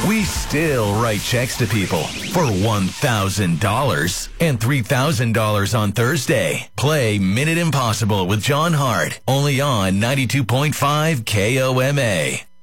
We still write checks to people for $1,000 and $3,000 on Thursday. Play Minute Impossible with John Hart, only on 92.5 KOMA.